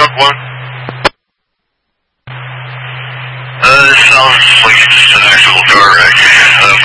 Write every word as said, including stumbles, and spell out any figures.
Mark one? Uh, this sounds like it's just an actual door wreck. Um,